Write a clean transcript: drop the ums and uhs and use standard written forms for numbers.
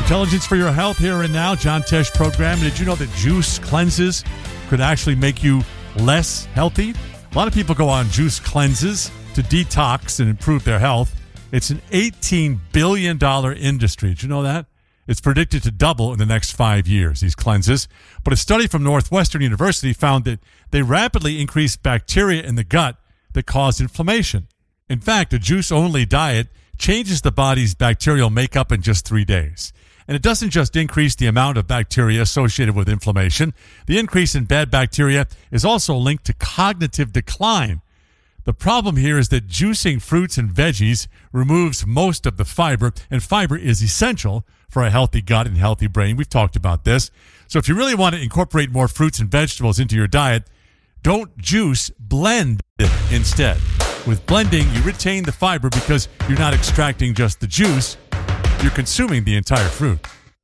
Intelligence for your health here and now. John Tesh program. Did you know that juice cleanses could actually make you less healthy? A lot of people go on juice cleanses to detox and improve their health. It's an $18 billion industry. Did you know that? It's predicted to double in the next 5 years, these cleanses. But a study from Northwestern University found that they rapidly increase bacteria in the gut that cause inflammation. In fact, a juice-only diet changes the body's bacterial makeup in just 3 days. And it doesn't just increase the amount of bacteria associated with inflammation. The increase in bad bacteria is also linked to cognitive decline. The problem here is that juicing fruits and veggies removes most of the fiber, and fiber is essential for a healthy gut and healthy brain. We've talked about this. So if you really want to incorporate more fruits and vegetables into your diet, don't juice, blend it instead. With blending, you retain the fiber because you're not extracting just the juice. You're consuming the entire fruit.